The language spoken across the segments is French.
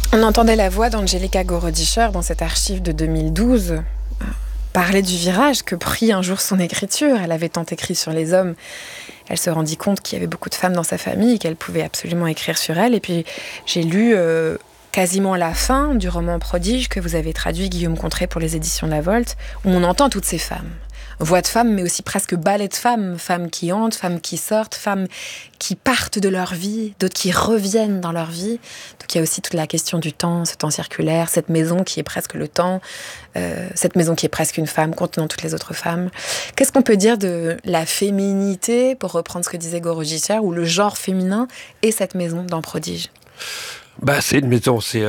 On entendait la voix d'Angelika Gorodischer dans cette archive de 2012 parler du virage que prit un jour son écriture. Elle avait tant écrit sur les hommes. Elle se rendit compte qu'il y avait beaucoup de femmes dans sa famille et qu'elle pouvait absolument écrire sur elles. Et puis j'ai lu quasiment la fin du roman Prodige que vous avez traduit, Guillaume Contré, pour les éditions de La Volte, où on entend toutes ces femmes. Voix de femmes, mais aussi presque ballet de femmes. Femmes qui hantent, femmes qui sortent, femmes qui partent de leur vie, d'autres qui reviennent dans leur vie. Donc il y a aussi toute la question du temps, ce temps circulaire, cette maison qui est presque le temps, cette maison qui est presque une femme contenant toutes les autres femmes. Qu'est-ce qu'on peut dire de la féminité, pour reprendre ce que disait Gorodischer, ou le genre féminin et cette maison dans Prodige? C'est une maison, c'est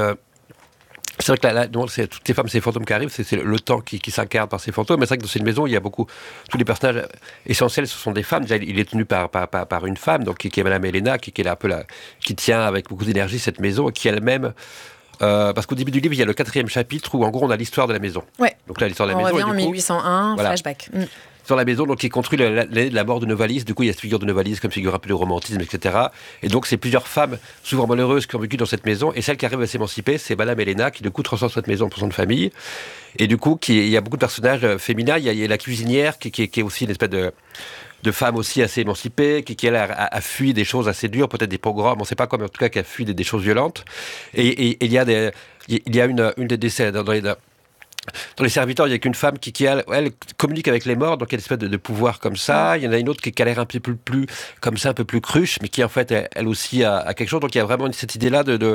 vrai que là, c'est toutes ces femmes, ces fantômes qui arrivent, c'est le temps qui s'incarne par ces fantômes. Mais c'est vrai que dans cette maison, il y a tous les personnages essentiels, ce sont des femmes. Déjà, il est tenu par une femme, donc qui est Madame Helena, qui est là un peu qui tient avec beaucoup d'énergie cette maison, et qui elle-même, parce qu'au début du livre, il y a le 4e chapitre où en gros on a l'histoire de la maison. Ouais. Donc là, l'histoire de la on maison. Revient en 1801, voilà. Flashback. Sur la maison, donc qui est construit l'année de la mort de Novalis. Du coup, il y a cette figure de Novalis comme figure un peu de romantisme, etc. Et donc, c'est plusieurs femmes, souvent malheureuses, qui ont vécu dans cette maison. Et celle qui arrive à s'émanciper, c'est Madame Helena, qui du coup transforme cette maison pour son famille. Et du coup, il y a beaucoup de personnages féminins. Il y a la cuisinière, qui est aussi une espèce de femme aussi assez émancipée, qui elle a fui des choses assez dures, peut-être des pogroms, on ne sait pas quoi, mais en tout cas qui a fui des choses violentes. Et il y a une des décès dans les serviteurs, il n'y a qu'une femme qui elle communique avec les morts, donc il y a une espèce de pouvoir comme ça. Il y en a une autre qui a l'air un peu plus comme ça, un peu plus cruche, mais qui en fait, elle aussi a quelque chose. Donc il y a vraiment cette idée-là de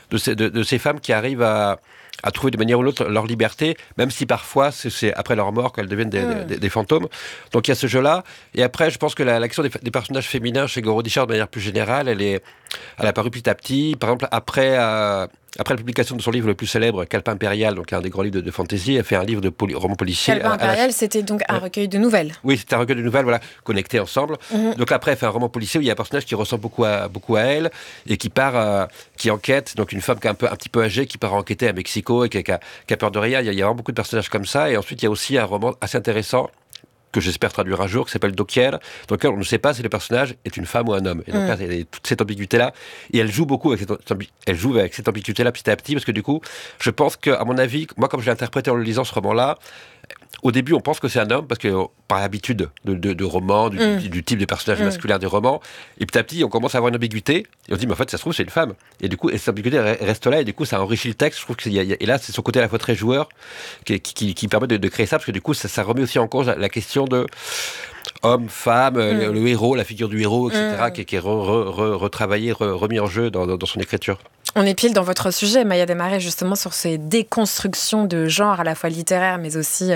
ces femmes qui arrivent à trouver de manière ou l'autre leur liberté, même si parfois c'est après leur mort qu'elles deviennent des fantômes. Donc il y a ce jeu-là. Et après, je pense que la question des personnages féminins chez Gorodischer, de manière plus générale, elle a paru petit à petit. Par exemple, après la publication de son livre le plus célèbre, Calepin Impérial, donc un des grands livres de fantasy, elle fait un livre de roman policier. Calepin Impérial, c'était donc un recueil de nouvelles. Oui, c'était un recueil de nouvelles, voilà, connectés ensemble. Donc après, elle fait un roman policier où il y a un personnage qui ressemble beaucoup à elle et qui part, qui enquête. Donc une femme qui est un petit peu âgée, qui part enquêter à Mexico et qui a peur de rien. Il y a vraiment beaucoup de personnages comme ça. Et ensuite, il y a aussi un roman assez intéressant que j'espère traduire un jour, qui s'appelle Doquier, dans lequel on ne sait pas si le personnage est une femme ou un homme. Et donc là, il y a toute cette ambiguïté-là. Et elle joue beaucoup avec cette ambiguïté-là petit à petit, parce que du coup, je pense qu'à mon avis, moi, comme je l'ai interprété en le lisant, ce roman-là, au début, on pense que c'est un homme, parce que par habitude de romans, du type de personnage masculin des romans, et petit à petit, on commence à avoir une ambiguïté, et on se dit, mais en fait, ça se trouve, c'est une femme. Et du coup, cette ambiguïté reste là, et du coup, ça enrichit le texte. Je trouve et là, c'est son côté à la fois très joueur, qui permet de créer ça, parce que du coup, ça remet aussi en cause la question de homme, femme, le héros, la figure du héros, etc., qui est retravaillé, remis en jeu dans son écriture. On est pile dans votre sujet, Maya Desmarais, justement sur ces déconstructions de genre à la fois littéraire, mais aussi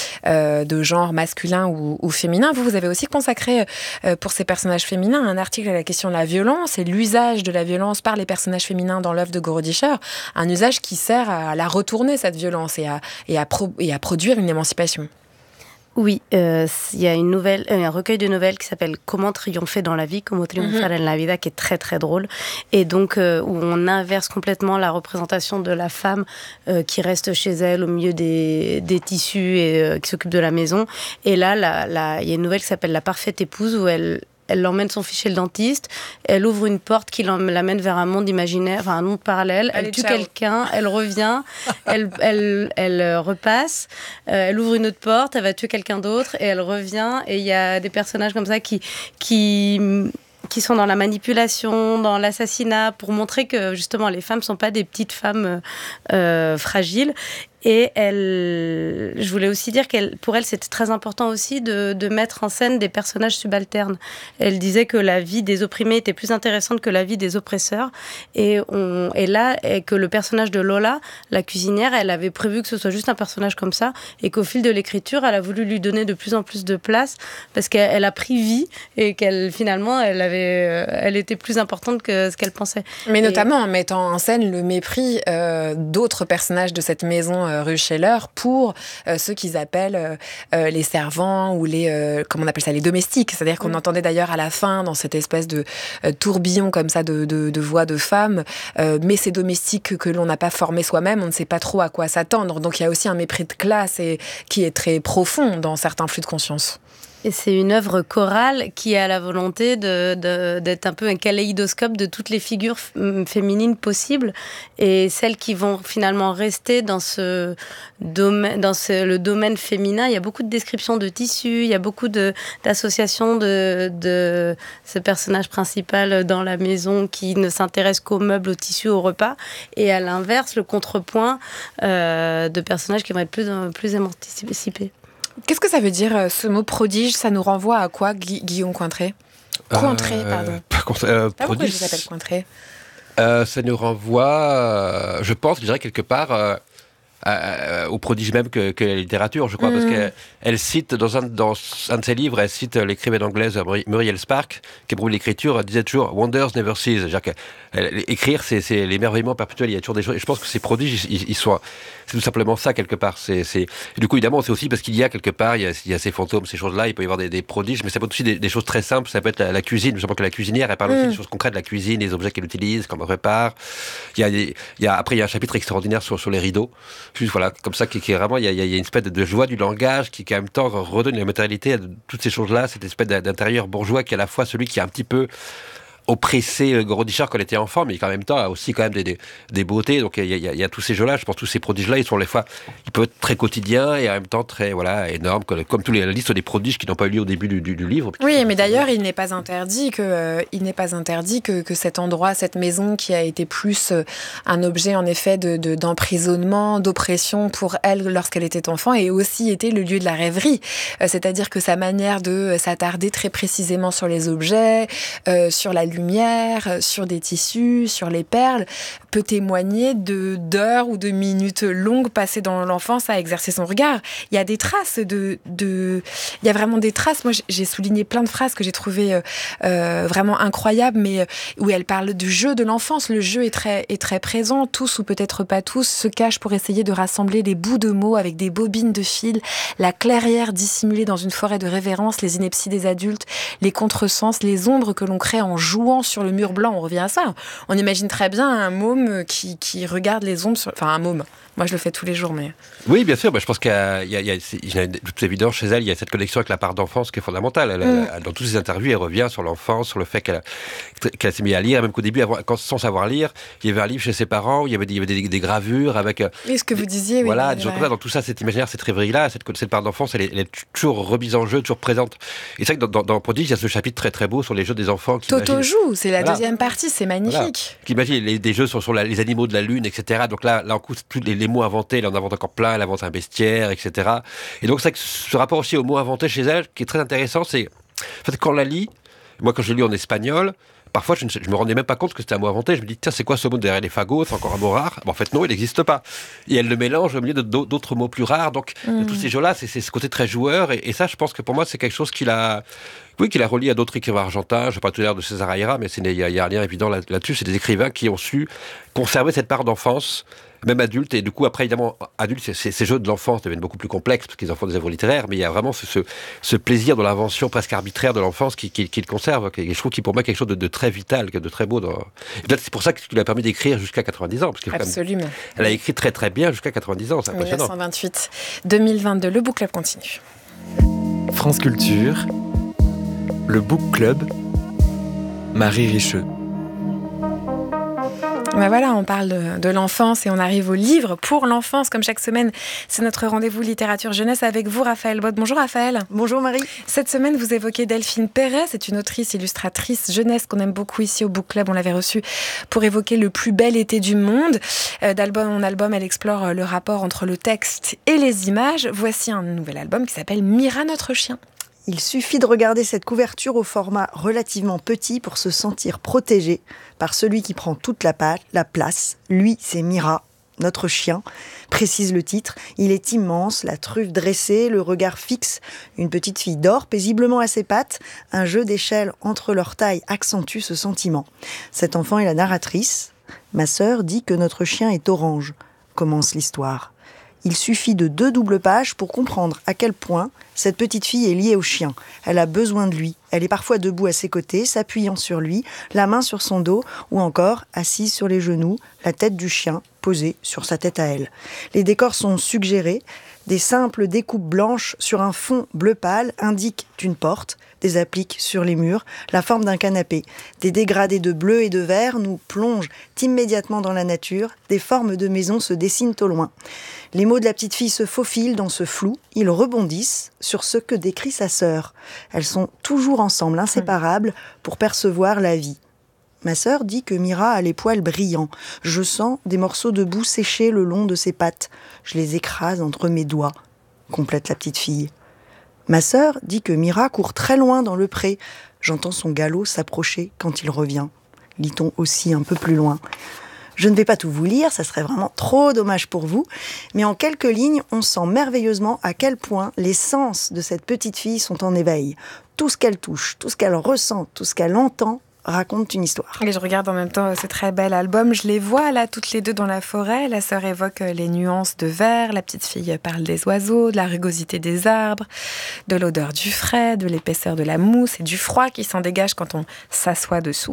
de genre masculin ou féminin. Vous avez aussi consacré pour ces personnages féminins un article à la question de la violence et l'usage de la violence par les personnages féminins dans l'œuvre de Gorodischer, un usage qui sert à la retourner, cette violence, et à produire une émancipation. Oui, il y a un recueil de nouvelles qui s'appelle Comment triompher dans la vie, Como triunfar en la vida, qui est très très drôle, et donc où on inverse complètement la représentation de la femme qui reste chez elle au milieu des tissus et qui s'occupe de la maison. Et là, il y a une nouvelle qui s'appelle La parfaite épouse, où elle l'emmène son fils chez le dentiste, elle ouvre une porte qui l'amène vers un monde imaginaire, enfin un monde parallèle, elle tue quelqu'un, elle revient, elle repasse, elle ouvre une autre porte, elle va tuer quelqu'un d'autre, et elle revient, et il y a des personnages comme ça qui sont dans la manipulation, dans l'assassinat, pour montrer que justement les femmes ne sont pas des petites femmes fragiles. Et je voulais aussi dire pour elle, c'était très important aussi de mettre en scène des personnages subalternes. Elle disait que la vie des opprimés était plus intéressante que la vie des oppresseurs. Et que le personnage de Lola, la cuisinière, elle avait prévu que ce soit juste un personnage comme ça, et qu'au fil de l'écriture, elle a voulu lui donner de plus en plus de place, parce qu'elle a pris vie, et qu'elle, finalement, elle était plus importante que ce qu'elle pensait. Mais notamment en mettant en scène le mépris d'autres personnages de cette maison rue Scheller pour ceux qu'ils appellent les servants ou comment on appelle ça, les domestiques. C'est-à-dire qu'on entendait d'ailleurs à la fin, dans cette espèce de tourbillon comme ça de voix de femmes, mais ces domestiques que l'on n'a pas formés soi-même, on ne sait pas trop à quoi s'attendre. Donc il y a aussi un mépris de classe qui est très profond dans certains flux de conscience. Et c'est une œuvre chorale qui a la volonté d'être un peu un kaléidoscope de toutes les figures féminines possibles et celles qui vont finalement rester dans le domaine féminin. Il y a beaucoup de descriptions de tissus, il y a beaucoup d'associations de ce personnage principal dans la maison qui ne s'intéresse qu'aux meubles, aux tissus, aux repas. Et à l'inverse, le contrepoint de personnages qui vont être plus émancipés. Qu'est-ce que ça veut dire, ce mot prodige? Ça nous renvoie à quoi, Guillaume Cointré? Cointré, pardon. Prodige, je l'appelle Cointré. Ça nous renvoie, je dirais quelque part... au prodige même que la littérature, je crois, parce qu'elle cite, dans un de ses livres, elle cite l'écrivaine anglaise Muriel Spark, qui éprouve l'écriture, disait toujours « Wonders never cease ». C'est-à-dire qu'écrire, c'est l'émerveillement perpétuel, il y a toujours des choses, et je pense que ces prodiges, c'est tout simplement ça, quelque part. Et du coup, évidemment, c'est aussi parce qu'il y a quelque part, il y a ces fantômes, ces choses-là, il peut y avoir des prodiges, mais ça peut être aussi des choses très simples, ça peut être la cuisine, je pense que la cuisinière, elle parle aussi des choses concrètes de la cuisine, des objets qu'elle utilise, comment elle prépare. Après, il y a un chapitre extraordinaire sur les rideaux. Juste, voilà, comme ça, qui est vraiment, il y a une espèce de joie du langage qui en même temps redonne la matérialité à toutes ces choses-là, cette espèce d'intérieur bourgeois qui est à la fois celui qui est un petit peu oppressé Gorodichar quand il était enfant, mais en même temps a aussi quand même des beautés. Donc il y a tous ces jeux-là, je pense, tous ces prodiges-là, ils peuvent être très quotidiens et en même temps très énormes, comme tous la liste des prodiges qui n'ont pas eu lieu au début du livre. Oui, mais d'ailleurs, il n'est pas interdit que cet endroit, cette maison qui a été plus un objet en effet d'emprisonnement, d'oppression pour elle lorsqu'elle était enfant, ait aussi été le lieu de la rêverie. C'est-à-dire que sa manière de s'attarder très précisément sur les objets, sur la lumière, sur des tissus, sur les perles, peut témoigner d'heures ou de minutes longues passées dans l'enfance à exercer son regard. Il y a des traces il y a vraiment des traces. Moi, j'ai souligné plein de phrases que j'ai trouvées vraiment incroyables, mais où elle parle du jeu de l'enfance. Le jeu est très présent. Tous, ou peut-être pas tous, se cachent pour essayer de rassembler les bouts de mots avec des bobines de fil, la clairière dissimulée dans une forêt de révérence, les inepties des adultes, les contresens, les ombres que l'on crée en jouant sur le mur blanc. On revient à ça. On imagine très bien un môme qui regarde les ombres enfin, un môme. Moi, je le fais tous les jours, mais... Oui, bien sûr. Je pense qu'il y a toute évidence chez elle, il y a cette connexion avec la part d'enfance qui est fondamentale. Dans toutes ses interviews, elle revient sur l'enfance, sur le fait qu'elle s'est mise à lire, même qu'au début, sans savoir lire, il y avait un livre chez ses parents où il y avait des gravures avec... Oui, ce que vous disiez, oui. Voilà, dans tout ça, cette imaginaire, cette rêverie-là, cette part d'enfance, elle est toujours remise en jeu, toujours présente. Et c'est vrai que dans Prodige, il y a ce chapitre très très beau sur les jeux des enfants. Toto joue, c'est la deuxième partie, c'est magnifique. Voilà. Qui imagine des jeux sur les animaux de la lune, etc. Donc là en coup, tous les mots inventés, là on invente encore plein, elle invente un bestiaire, etc. Et donc c'est que ce rapport aussi aux mots inventés chez elle, qui est très intéressant, c'est en fait, quand on la lit, moi quand je l'ai lu en espagnol, parfois je me rendais même pas compte que c'était un mot inventé. Je me dis, tiens, c'est quoi ce mot derrière les fagots? C'est encore un mot rare. En fait, non, il n'existe pas. Et elle le mélange au milieu d'autres mots plus rares. Donc, de tous ces jeux-là, c'est ce côté très joueur. Et ça, je pense que pour moi, c'est quelque chose qu'il a relié à d'autres écrivains argentins. Je ne vais pas tout à l'heure de César Aira, mais il y a un lien évident là-dessus. C'est des écrivains qui ont su conserver cette part d'enfance, même adulte. Et du coup, après, évidemment, adulte, ces jeux de l'enfance deviennent beaucoup plus complexes parce qu'ils en font des œuvres littéraires. Mais il y a vraiment ce plaisir de l'invention presque arbitraire de l'enfance qui le conserve. Et je trouve qu'il pour moi quelque chose de très vital, de très beau. Et peut-être c'est pour ça qu'il lui a permis d'écrire jusqu'à 90 ans. Parce Absolument. Elle a écrit très très bien jusqu'à 90 ans. C'est impressionnant. 1928, 2022, le Book Club continue. France Culture, le Book Club, Marie Richeux. Ben voilà, on parle de l'enfance et on arrive au livre pour l'enfance. Comme chaque semaine, c'est notre rendez-vous littérature jeunesse avec vous, Raphaël Baude. Bonjour Raphaël. Bonjour Marie. Cette semaine, vous évoquez Delphine Perret. C'est une autrice illustratrice jeunesse qu'on aime beaucoup ici au Book Club. On l'avait reçue pour évoquer le plus bel été du monde. D'album en album, elle explore le rapport entre le texte et les images. Voici un nouvel album qui s'appelle Mira notre chien. Il suffit de regarder cette couverture au format relativement petit pour se sentir protégé par celui qui prend toute la place. Lui, c'est Mira, notre chien, précise le titre. Il est immense, la truffe dressée, le regard fixe. Une petite fille dort paisiblement à ses pattes. Un jeu d'échelle entre leur taille accentue ce sentiment. Cet enfant est la narratrice. Ma sœur dit que notre chien est orange, commence l'histoire. Il suffit de 2 doubles pages pour comprendre à quel point Cette petite fille est liée au chien. Elle a besoin de lui. Elle est parfois debout à ses côtés, s'appuyant sur lui, la main sur son dos, ou encore assise sur les genoux, la tête du chien posée sur sa tête à elle. Les décors sont suggérés. Des simples découpes blanches sur un fond bleu pâle indiquent une porte, des appliques sur les murs, la forme d'un canapé. Des dégradés de bleu et de vert nous plongent immédiatement dans la nature, des formes de maisons se dessinent au loin. Les mots de la petite fille se faufilent dans ce flou, ils rebondissent sur ce que décrit sa sœur. Elles sont toujours ensemble, inséparables, pour percevoir la vie. Ma sœur dit que Mira a les poils brillants. Je sens des morceaux de boue séchés le long de ses pattes. Je les écrase entre mes doigts, complète la petite fille. Ma sœur dit que Mira court très loin dans le pré. J'entends son galop s'approcher quand il revient. Lit-on aussi un peu plus loin. Je ne vais pas tout vous lire, ça serait vraiment trop dommage pour vous. Mais en quelques lignes, on sent merveilleusement à quel point les sens de cette petite fille sont en éveil. Tout ce qu'elle touche, tout ce qu'elle ressent, tout ce qu'elle entend, raconte une histoire. Et je regarde en même temps ce très bel album. Je les vois là, toutes les deux dans la forêt. La sœur évoque les nuances de vert. La petite fille parle des oiseaux, de la rugosité des arbres, de l'odeur du frais, de l'épaisseur de la mousse et du froid qui s'en dégage quand on s'assoit dessus.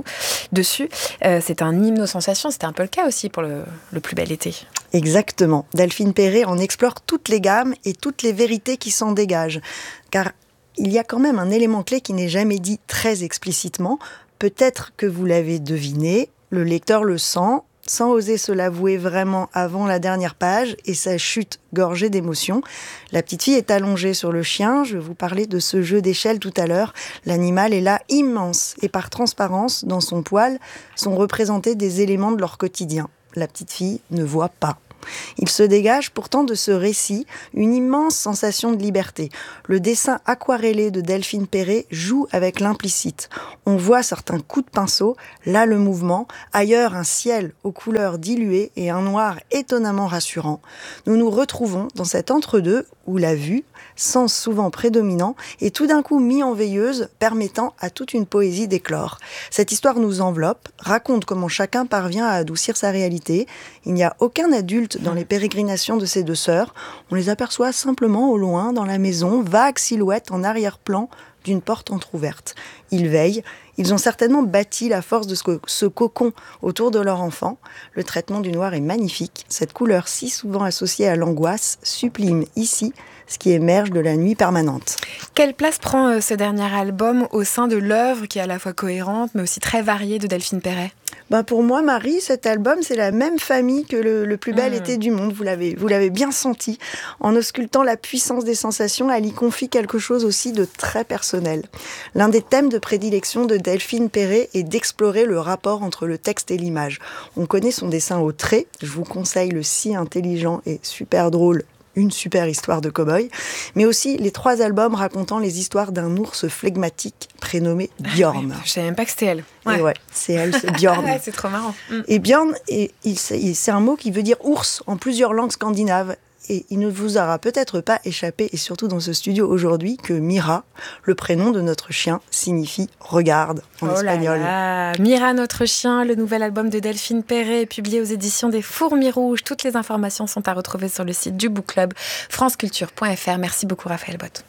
C'est un hymne aux sensations. C'était un peu le cas aussi pour le plus bel été. Exactement. Delphine Perret en explore toutes les gammes et toutes les vérités qui s'en dégagent. Car il y a quand même un élément clé qui n'est jamais dit très explicitement. Peut-être que vous l'avez deviné, le lecteur le sent, sans oser se l'avouer vraiment avant la dernière page, et sa chute gorgée d'émotions. La petite fille est allongée sur le chien, je vais vous parler de ce jeu d'échelle tout à l'heure. L'animal est là immense, et par transparence, dans son poil, sont représentés des éléments de leur quotidien. La petite fille ne voit pas. Il se dégage pourtant de ce récit une immense sensation de liberté. Le dessin aquarellé de Delphine Perret joue avec l'implicite. On voit certains coups de pinceau, là le mouvement, ailleurs un ciel aux couleurs diluées et un noir étonnamment rassurant. Nous nous retrouvons dans cet entre-deux où la vue, sens souvent prédominant, est tout d'un coup mis en veilleuse, permettant à toute une poésie d'éclore. Cette histoire nous enveloppe, raconte comment chacun parvient à adoucir sa réalité. Il n'y a aucun adulte dans les pérégrinations de ces deux sœurs. On les aperçoit simplement au loin, dans la maison, vague silhouette en arrière-plan d'une porte entr'ouverte. Ils veillent. Ils ont certainement bâti la force de ce cocon autour de leur enfant. Le traitement du noir est magnifique. Cette couleur si souvent associée à l'angoisse sublime ici ce qui émerge de la nuit permanente. Quelle place prend ce dernier album au sein de l'œuvre qui est à la fois cohérente mais aussi très variée de Delphine Perret ? Pour moi, Marie, cet album, c'est la même famille que le plus bel été du monde. Vous l'avez bien senti. En auscultant la puissance des sensations, elle y confie quelque chose aussi de très personnel. L'un des thèmes de prédilection de Delphine Perret est d'explorer le rapport entre le texte et l'image. On connaît son dessin au trait. Je vous conseille le si intelligent et super drôle Une super histoire de cow-boy, mais aussi les 3 albums racontant les histoires d'un ours flegmatique prénommé Bjorn. Je savais même pas que c'était elle. Ouais. Et ouais, c'est elle, c'est Bjorn. Ouais, c'est trop marrant. Et Bjorn, c'est un mot qui veut dire ours en plusieurs langues scandinaves. Et il ne vous aura peut-être pas échappé, et surtout dans ce studio aujourd'hui, que Mira, le prénom de notre chien, signifie « regarde » en espagnol. Mira, notre chien, le nouvel album de Delphine Perret, publié aux éditions des Fourmis Rouges. Toutes les informations sont à retrouver sur le site du Book Club, franceculture.fr. Merci beaucoup Raphaël Bott.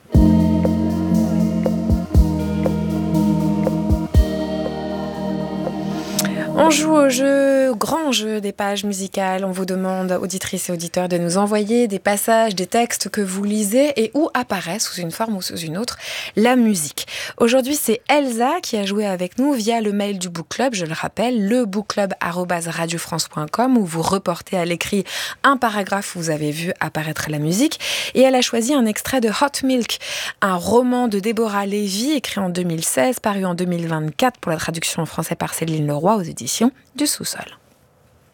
On joue au grand jeu des pages musicales. On vous demande, auditrices et auditeurs, de nous envoyer des passages, des textes que vous lisez et où apparaît, sous une forme ou sous une autre, la musique. Aujourd'hui, c'est Elsa qui a joué avec nous via le mail du Book Club, je le rappelle, lebookclub@radiofrance.com, où vous reportez à l'écrit un paragraphe où vous avez vu apparaître la musique. Et elle a choisi un extrait de Hot Milk, un roman de Déborah Lévy, écrit en 2016, paru en 2024 pour la traduction en français par Céline Leroy aux éditions du Sous-Sol.